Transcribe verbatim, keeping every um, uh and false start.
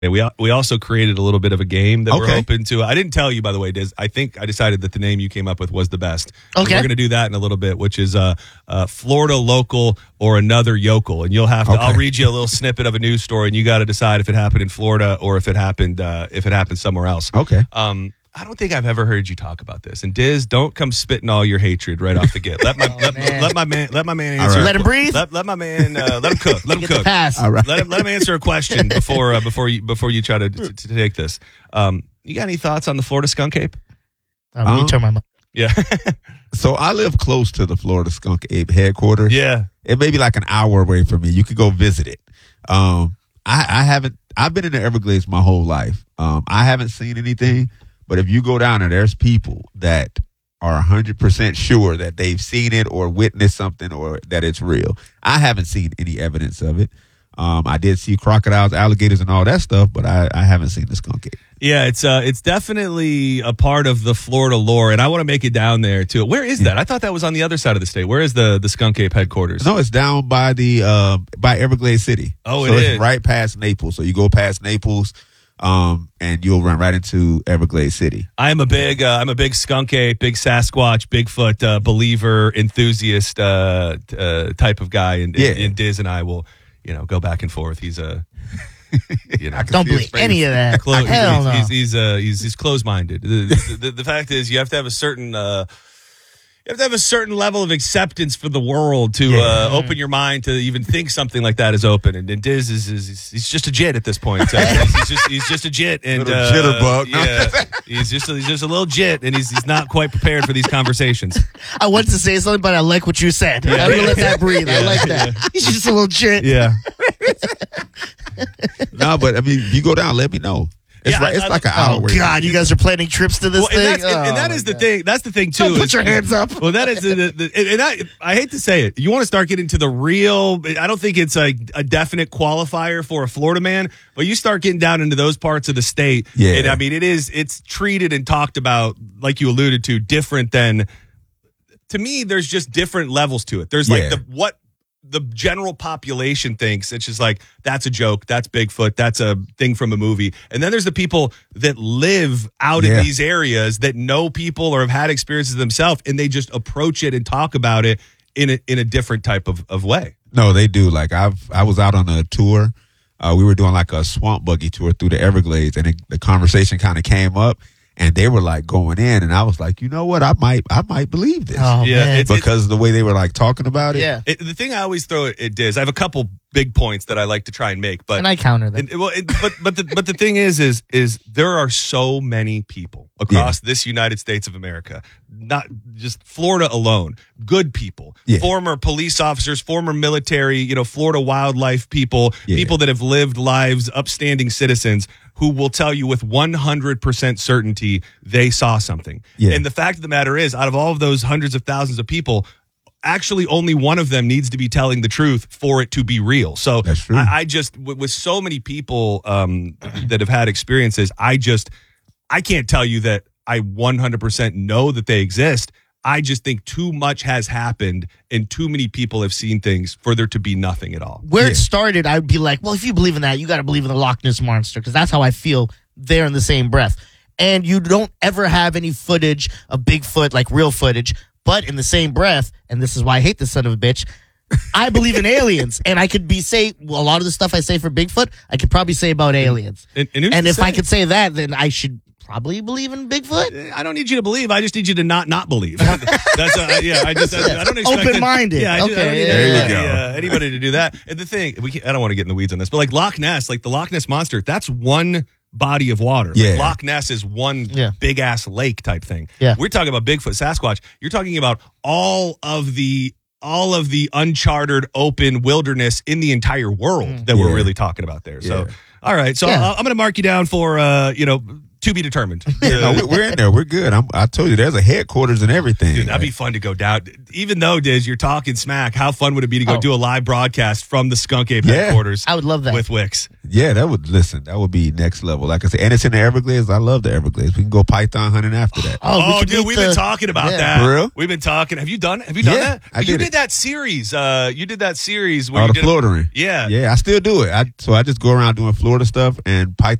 Yeah, we we also created a little bit of a game that Okay. we're open to. I didn't tell you, by the way, Diz. I think I decided that the name you came up with was the best. So Okay. we're going to do that in a little bit, which is uh, uh, Florida local or another yokel. And you'll have to, Okay. I'll read you a little snippet of a news story, and you got to decide if it happened in Florida or if it happened uh, if it happened somewhere else. Okay. Um, I don't think I've ever heard you talk about this. And Diz, don't come spitting all your hatred right off the get. Let my let, man. let my man let my man All answer. right. Let him breathe. Let, let my man uh, let him cook. Let him Get the cook. pass. All right. Let him let him answer a question before uh, before you before you try to, to, to take this. Um, you got any thoughts on the Florida skunk ape? Uh, let me Um, turn my mic. Yeah, So I live close to the Florida Skunk Ape headquarters. yeah. It may be like an hour away from me. You could go visit it. Um, I, I haven't. I've been in the Everglades my whole life. Um, I haven't seen anything. But if you go down there, there's people that are one hundred percent sure that they've seen it or witnessed something or that it's real. I haven't seen any evidence of it. Um, I did see crocodiles, alligators, and all that stuff, but I, I haven't seen the skunk ape. Yeah, it's uh, it's definitely a part of the Florida lore, and I want to make it down there too. Where is that? I thought that was on the other side of the state. Where is the the skunk ape headquarters? No, it's down by the uh, by Everglades City. Oh, so it it's is. right past Naples. So you go past Naples, um, and you'll run right into Everglades City. I'm a big uh, I'm a big skunk ape, big Sasquatch, Bigfoot uh, believer, enthusiast uh, t- uh, type of guy, and, Yeah. and, and Diz and I will, you know, go back and forth. He's a, you know, I can Don't see his believe face. any of that. Clo- Hell he's, no. he's he's uh, he's he's closed minded. The, the, the fact is, you have to have a certain uh, you have to have a certain level of acceptance for the world to uh, open your mind to even think something like that is open. And, and Diz is, is, is he's just a jit at this point. Uh, he's, he's just he's just a jit and Little uh, jitterbug. Yeah, he's just he's just a little jit, and he's he's not quite prepared for these conversations. I wanted to say something, but I like what you said. I'm gonna let that breathe. I like that. He's just a little shit. Yeah. No, but I mean, you go down, let me know. It's, Yeah, right, it's I- like an Oh hour away. God, you guys are planning trips to this Well, and, thing. that's, and, and Oh, that is my the God. thing. That's the thing too. Don't put is- your hands up. Well, that is the, the, the and, and I, I hate to say it. You want to start getting to the real. I don't think it's a, a definite qualifier for a Florida man, but you start getting down into those parts of the state. Yeah. And I mean, it is. It's treated and talked about, like you alluded to, different than. To me, there's just different levels to it. There's like Yeah. the what the general population thinks. It's just like, that's a joke, that's Bigfoot, that's a thing from a movie. And then there's the people that live out Yeah. in these areas that know people or have had experiences themselves, and they just approach it and talk about it in a, in a different type of, of way. No, they do. Like I've, I was out on a tour. Uh, we were doing like a swamp buggy tour through the Everglades, and it, the conversation kind of came up, and they were like going in, and I was like, you know what, I might, I might believe this Oh, Yeah, man. it's- because of the way they were like talking about it. Yeah. It, the thing I always throw at it is, I have a couple big points that I like to try and make, but And I counter them. And, well, it, but but the but the thing is, is is there are so many people across this United States of America, not just Florida alone, good people, Yeah. former police officers, former military, you know, Florida wildlife people, Yeah. people that have lived lives, upstanding citizens who will tell you with one hundred percent certainty they saw something. Yeah. And the fact of the matter is, out of all of those hundreds of thousands of people, actually only one of them needs to be telling the truth for it to be real. So That's true. I, I just, with, with so many people um, that have had experiences, I just, I can't tell you that I one hundred percent know that they exist. I just think too much has happened and too many people have seen things for there to be nothing at all. Where Yeah. it started, I'd be like, well, if you believe in that, you got to believe in the Loch Ness Monster, because that's how I feel there in the same breath. And you don't ever have any footage of Bigfoot, like real footage, but in the same breath, and this is why I hate this son of a bitch, I believe in aliens. And I could be say, well, a lot of the stuff I say for Bigfoot, I could probably say about aliens. And, and, who's And to if I say? could say that, then I should probably believe in Bigfoot. I don't need you to believe. I just need you to not not believe. That's uh, yeah. I just I, I don't expect Open-minded. Yeah, I, just, I don't Okay, need yeah, anybody, yeah. uh, anybody to do that. And the thing, we can't, I don't want to get in the weeds on this, but like Loch Ness, like the Loch Ness monster, that's one body of water. Like Yeah. Loch Ness is one Yeah. big ass lake type thing. Yeah. We're talking about Bigfoot, Sasquatch. You're talking about all of the all of the uncharted open wilderness in the entire world that we're Yeah. really talking about there. So, Yeah. all right. So Yeah. I- I'm going to mark you down for uh, you know. To be determined. No, we- we're in there. We're good. I'm, I told you, there's a headquarters and everything. Dude, that'd be fun to go down. Even though, Diz, you're talking smack, how fun would it be to go Oh. do a live broadcast from the Skunk Ape Yeah. headquarters? I would love that. With Wicks. Yeah, that would listen. That would be next level. Like I said, and it's in the Everglades. I love the Everglades. We can go python hunting after that. Oh, we Oh, could dude, meet we've the- been talking about yeah. that. For real? We've been talking. Have you done? Have you done Yeah, that? I you did did it. that series. Uh, you did that series where Oh, you the did Florida ring. Yeah. Yeah, I still do it. I, so I just go around doing Florida stuff and python.